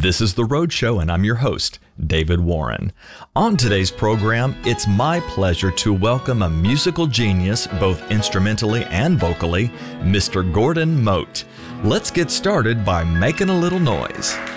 This is The Road Show, and I'm your host, David Warren. On today's program, it's my pleasure to welcome a musical genius, both instrumentally and vocally, Mr. Gordon Mote. Let's get started by making a little noise.